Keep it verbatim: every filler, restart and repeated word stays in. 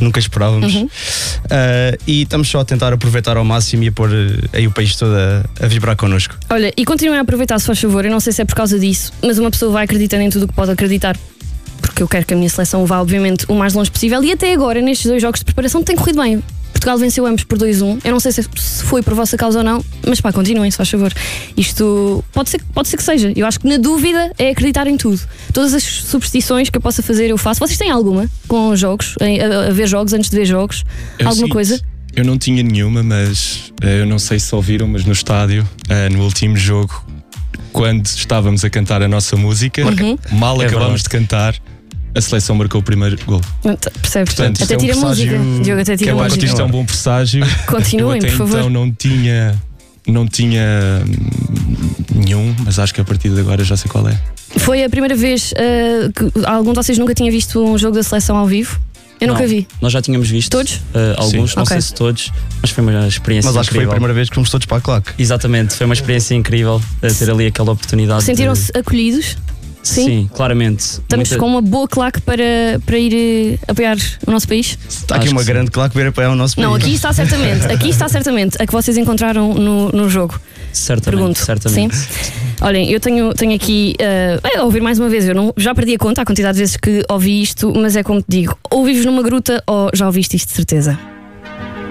que nunca esperávamos. Uhum. Uh, e estamos só a tentar aproveitar ao máximo e a pôr uh, aí o país todo a, a vibrar connosco. Olha, e continuem a aproveitar, se faz favor. Eu não sei se é por causa disso, mas uma pessoa vai acreditando em tudo o que pode acreditar, porque eu quero que a minha seleção vá, obviamente, o mais longe possível. E até agora, nestes dois jogos de preparação, tem corrido bem. Portugal venceu ambos por dois a um. Eu não sei se foi por vossa causa ou não, mas pá, continuem, se faz favor. Isto pode ser, pode ser que seja. Eu acho que na dúvida é acreditar em tudo. Todas as superstições que eu possa fazer, eu faço. Vocês têm alguma com jogos? A, a ver jogos antes de ver jogos? Eu alguma sinto, coisa? Eu não tinha nenhuma, mas uh, eu não sei se ouviram, mas no estádio, uh, no último jogo, quando estávamos a cantar a nossa música, Uhum. mal É acabámos verdade. de cantar, a seleção marcou o primeiro gol. Percebes? Portanto, isto Até é um tira presságio música. Diogo, até Que tira eu acho música. que isto é um bom presságio. Continuem, eu até por favor. então não tinha, não tinha hum, nenhum, mas acho que a partir de agora já sei qual é. Foi a primeira vez uh, que algum de vocês nunca tinha visto um jogo da seleção ao vivo? Eu nunca Não, vi. Nós já tínhamos visto. Todos? Uh, alguns, Sim. não Ok. sei se todos, mas foi uma experiência Mas acho que foi a incrível. primeira vez que fomos todos para a claque. Exatamente, foi uma experiência incrível uh, ter ali aquela oportunidade. de- Sentiram-se acolhidos? Sim? Sim, claramente. Estamos Muita- com uma boa claque para, para ir eh, apoiar o nosso país? Está aqui Acho uma que sim. grande claque para apoiar o nosso país. Não, aqui está certamente. Aqui está certamente a que vocês encontraram no, no jogo. Certamente, Pergunto. certamente. Sim? Olhem, eu tenho, tenho aqui eh, a ouvir mais uma vez. Eu não, já perdi a conta a quantidade de vezes que ouvi isto, mas é como te digo: ou vives numa gruta ou já ouviste isto de certeza.